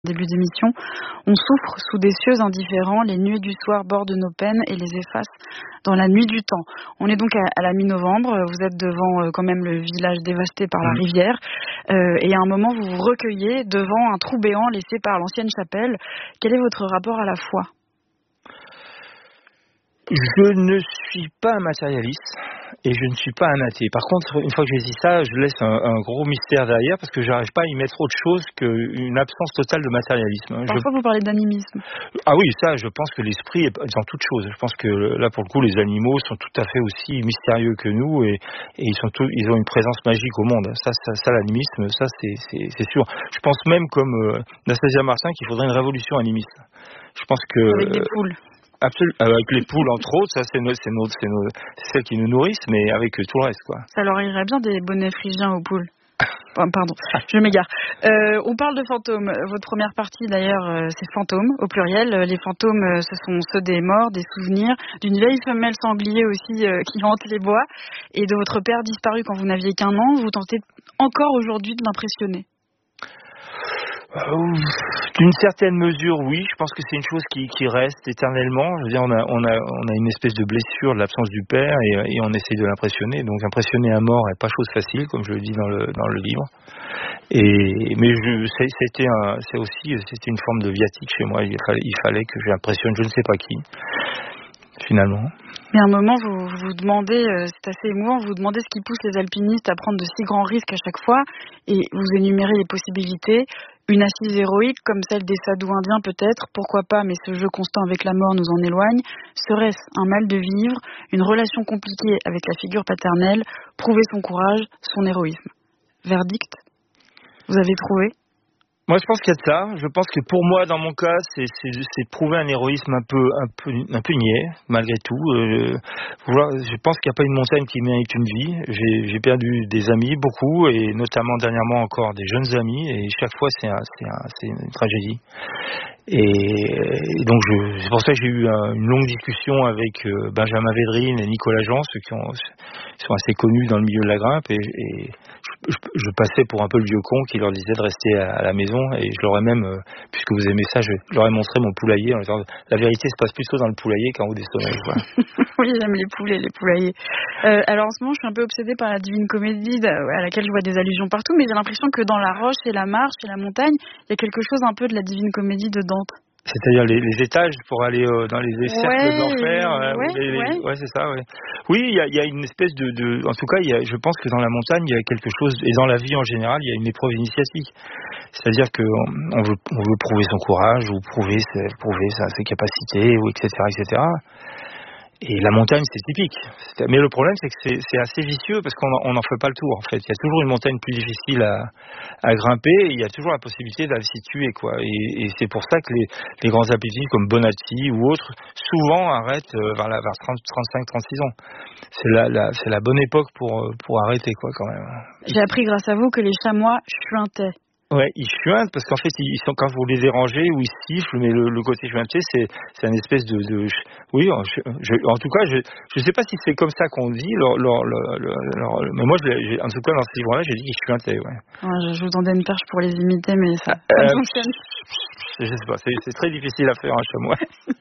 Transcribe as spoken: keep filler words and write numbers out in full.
Début d'émission, on souffre sous des cieux indifférents, les nuées du soir bordent nos peines et les effacent dans la nuit du temps. On est donc à, à la mi-novembre, vous êtes devant euh, quand même le village dévasté par la rivière, euh, et à un moment vous vous recueillez devant un trou béant laissé par l'ancienne chapelle. Quel est votre rapport à la foi ? Je ne suis pas un matérialiste et je ne suis pas un athée. Par contre, une fois que j'ai dit ça, je laisse un, un gros mystère derrière parce que j'arrive pas à y mettre autre chose qu'une absence totale de matérialisme. Parfois je... vous parlez d'animisme. Ah oui, ça, je pense que l'esprit est dans toute chose. Je pense que là, pour le coup, les animaux sont tout à fait aussi mystérieux que nous et, et ils, sont tout, ils ont une présence magique au monde. Ça, ça, ça l'animisme, ça, c'est, c'est, c'est sûr. Je pense même, comme euh, Nastasia Martin, qu'il faudrait une révolution animiste. Je pense que... Avec des poules. Absolument, avec les poules entre autres, ça c'est, nos, c'est, nos, c'est, nos, c'est celles qui nous nourrissent, mais avec tout le reste quoi. Ça leur irait bien des bonnets phrygiens aux poules. Pardon, je m'égare. Euh, on parle de fantômes. Votre première partie d'ailleurs, euh, c'est fantômes au pluriel. Les fantômes, euh, ce sont ceux des morts, des souvenirs, d'une vieille femelle sanglier aussi euh, qui hante les bois, et de votre père disparu quand vous n'aviez qu'un an. Vous tentez encore aujourd'hui de l'impressionner. Euh, d'une certaine mesure, oui. Je pense que c'est une chose qui, qui reste éternellement. Je veux dire, on a, on a, on a une espèce de blessure de l'absence du père et, et on essaye de l'impressionner. Donc, impressionner un mort n'est pas chose facile, comme je le dis dans le, dans le livre. Et, mais je, c'est, c'était un, c'est aussi, c'était une forme de viatique chez moi. Il fallait, il fallait que j'impressionne je ne sais pas qui, finalement. Mais à un moment, vous vous demandez, euh, c'est assez émouvant, vous vous demandez ce qui pousse les alpinistes à prendre de si grands risques à chaque fois, et vous énumérez les possibilités. Une assise héroïque, comme celle des sadhus indiens peut-être, pourquoi pas, mais ce jeu constant avec la mort nous en éloigne. Serait-ce un mal de vivre, une relation compliquée avec la figure paternelle, prouver son courage, son héroïsme ? Verdict ? Vous avez trouvé ? Moi, je pense qu'il y a de ça. Je pense que pour moi, dans mon cas, c'est, c'est, c'est prouver un héroïsme un peu, un peu, un peu niais, malgré tout. Euh, je pense qu'il n'y a pas une montagne qui mérite une vie. J'ai, j'ai perdu des amis, beaucoup, et notamment dernièrement encore des jeunes amis, et chaque fois, c'est, un, c'est, un, c'est une tragédie. Et donc, je, c'est pour ça que j'ai eu un, une longue discussion avec euh, Benjamin Védrine et Nicolas Jean, ceux qui ont, sont assez connus dans le milieu de la grimpe, et, et je, je, je passais pour un peu le vieux con qui leur disait de rester à, à la maison, et je leur ai même, euh, puisque vous aimez ça, je leur ai montré mon poulailler en leur disant la vérité se passe plutôt dans le poulailler qu'en haut des sommets. Voilà. Oui, j'aime les poulets, les poulaillers. Euh, alors en ce moment, je suis un peu obsédée par la Divine Comédie, à laquelle je vois des allusions partout, mais j'ai l'impression que dans la roche et la marche et la montagne, il y a quelque chose un peu de la Divine Comédie dedans. C'est-à-dire les, les étages pour aller euh, dans les, les cercles ouais, d'enfer. Euh, ouais, les, les, ouais. ouais, c'est ça. Ouais. Oui, il y a, y a une espèce de, de, en tout cas, y a, je pense que dans la montagne, il y a quelque chose, et dans la vie en général, il y a une épreuve initiatique. C'est-à-dire que on veut, on veut prouver son courage ou prouver, ses, prouver sa, ses capacités, ou et cetera, et cetera. Et la montagne, c'est typique. Mais le problème, c'est que c'est, c'est assez vicieux parce qu'on n'en fait pas le tour, en fait. Il y a toujours une montagne plus difficile à, à grimper et il y a toujours la possibilité d'aller s'y tuer, quoi. Et, et c'est pour ça que les, les grands alpinistes comme Bonatti ou autres, souvent arrêtent vers, la, vers trente, trente-cinq, trente-six ans. C'est la, la, c'est la bonne époque pour, pour arrêter, quoi, quand même. J'ai appris grâce à vous que les chamois chuintaient. Ouais, ils chuintent parce qu'en fait, ils sont, quand vous les dérangez ou ils sifflent, mais le, le côté chuinté, c'est, c'est une espèce de, de oui, je, je, en tout cas, je, je sais pas si c'est comme ça qu'on dit, leur, leur, leur, leur, mais moi, je, en tout cas, dans ce livre-là, j'ai dit qu'ils chuintaient, ouais. Ouais, je, je vous tendais une perche pour les imiter, mais ça, ça euh, fonctionne. Je sais pas, c'est, c'est très difficile à faire un chamois.